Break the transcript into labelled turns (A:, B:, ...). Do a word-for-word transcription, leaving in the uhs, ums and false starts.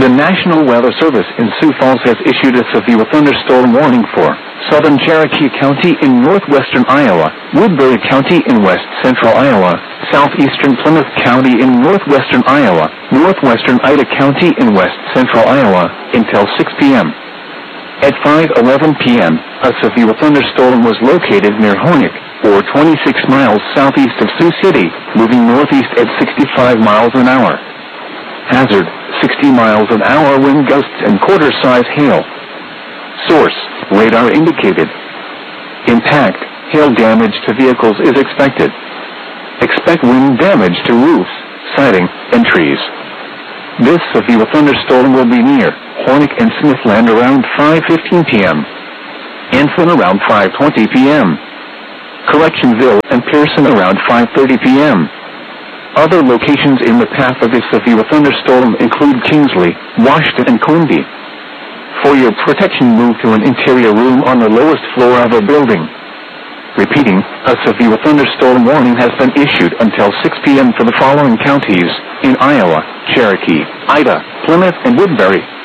A: The National Weather Service in Sioux Falls has issued a severe thunderstorm warning for southern Cherokee County in northwestern Iowa, Woodbury County in west central Iowa, southeastern Plymouth County in northwestern Iowa, northwestern Ida County in west central Iowa, until six p m At five eleven p m, a severe thunderstorm was located near Honig, or twenty-six miles southeast of Sioux City, moving northeast at sixty-five miles an hour. Hazard, sixty miles an hour wind gusts and quarter-size hail. Source, radar indicated. Impact, hail damage to vehicles is expected. Expect wind damage to roofs, siding, and trees. This severe thunderstorm will be near Hornick and Smithland around five fifteen p m Anson around five twenty p m Correctionville and Pearson around five thirty p m Other locations in the path of this severe thunderstorm include Kingsley, Washington, and Quinby. For your protection, move to an interior room on the lowest floor of a building. Repeating, a severe thunderstorm warning has been issued until six p m for the following counties in Iowa: Cherokee, Ida, Plymouth, and Woodbury.